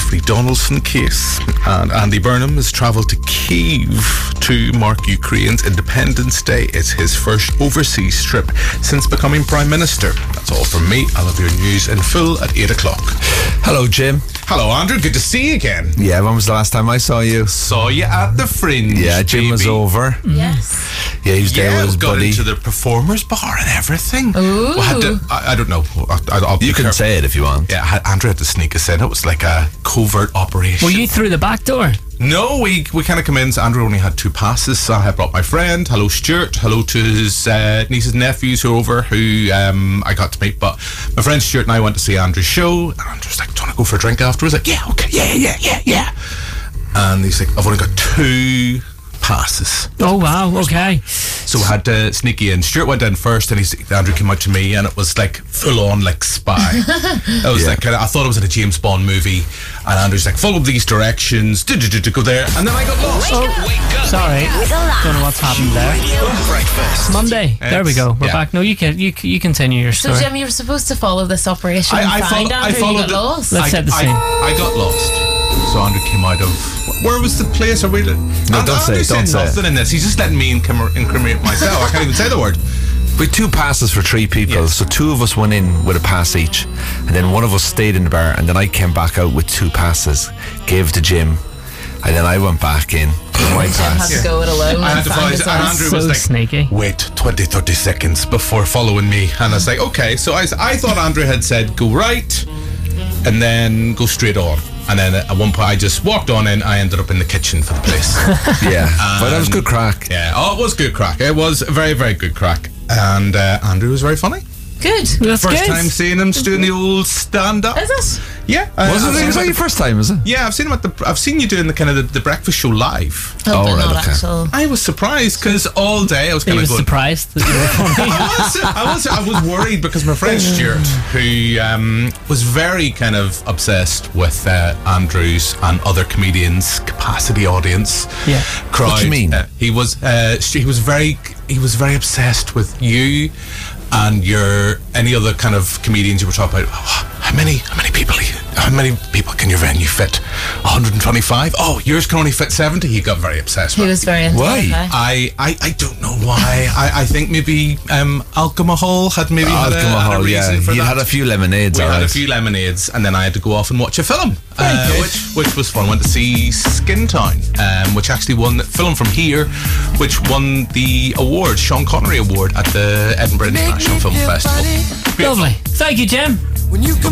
Jeffrey Donaldson case. And Andy Burnham has travelled to Kyiv to mark Ukraine's Independence Day. It's his first overseas trip since becoming Prime Minister. That's all from me. I'll have your news in full at 8 o'clock. Hello, Jim. Hello, Andrew. Good to see you again. Yeah, when was the last time I saw you? Saw you at the Fringe. Yeah, Jim baby. was over. Yes. Yeah, he was there with his got buddy. into the performers bar and everything. Ooh. We had to, I don't know. I'll be You can careful. say it if you want. Yeah, Andrew had to sneak us in. It was like a covert operation. Were you through the back door? No, we kind of come in. So Andrew only had 2 passes. So I brought my friend. Hello, Stuart. Hello to his nieces and nephews who are over, who I got to meet. But my friend Stuart and I went to see Andrew's show. And Andrew's like, do you want to go for a drink afterwards? Like, yeah, okay, yeah. And he's like, I've only got 2 passes. Oh, wow, okay. So we had to sneak in. Stuart went in first, and Andrew came out to me, and it was like full on like spy. It was like I thought it was in a James Bond movie, and Andrew's like, follow these directions, to go there, and then I got lost. Sorry, don't know what's happened there. Monday. There we go. We're back. No, you continue your So, story. Jim, you were supposed to follow this operation and I find Andrew. You got lost. Let's set the scene. I got lost. So Andrew came out of... Where was the place? Are we... No, don't say it, don't say nothing in this. He's just letting me incriminate myself. I can't even say the word. We had 2 passes for 3 people, Yes. so 2 of us went in with a pass each, and then one of us stayed in the bar, and then I came back out with 2 passes, gave to Jim, and then I went back in with my Jim had pass. to go it alone. I had and to find follow, his and house. Andrew So was like, sneaky. wait 20-30 seconds before following me, and I was like, okay. So I thought Andrew had said go right and then go straight on, and then at one point I just walked on in. I ended up in the kitchen for the place. Yeah, but that was good crack. Yeah, it was good crack. It was very, very good crack, and Andrew was very funny. Good. That's First good. time seeing him doing the old stand-up. Is it? Yeah, Was it your first time, is it? Yeah, I've seen him I've seen you doing the kind of the breakfast show live. Oh, but right, not okay. actual. I was surprised because all day I was He kind of was going. surprised that you were funny. I was worried because my friend Stuart, who was very kind of obsessed with Andrew's and other comedians' capacity audience. Yeah. Crowd. What do you mean? He was very obsessed with you and any other kind of comedians you were talking about. Oh, how many people can your venue fit? 125? Oh, yours can only fit 70. He got very obsessed He with. was very into Why? it, okay. I don't know why. I think maybe Alcohol had maybe had a reason for You that. had a few lemonades, We had a alright. few lemonades, and then I had to go off and watch a film, which was fun. Went to see Skin Town, which actually won the film from here, which won the award, Sean Connery Award, at the Edinburgh International Film Festival. Lovely. Thank you, Jim.